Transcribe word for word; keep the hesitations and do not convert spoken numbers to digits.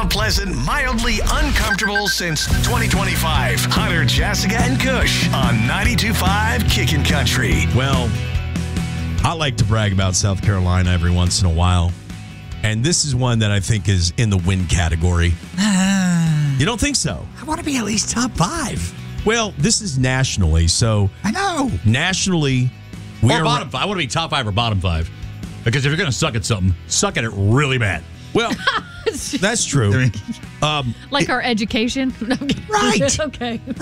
Mount Pleasant, mildly uncomfortable since twenty twenty-five. Hunter, Jessica, and Kush on ninety-two point five Kickin' Country. Well, I like to brag about South Carolina every once in a while. And this is one that I think is in the win category. You don't think so? I want to be at least top five. Well, this is nationally, so I know. Nationally, we or are bottom five. I want to be top five or bottom five. Because if you're going to suck at something, suck at it really bad. Well, that's true. Um, Like our education? Right. Okay.